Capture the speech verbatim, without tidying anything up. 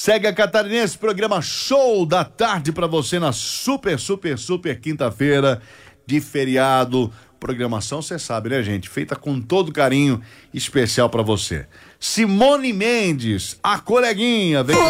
Segue a Catarinense, programa Show da Tarde pra você na super, super, super quinta-feira de feriado. Programação, você sabe, né, gente? Feita com todo carinho especial pra você. Simone Mendes, a coleguinha, vem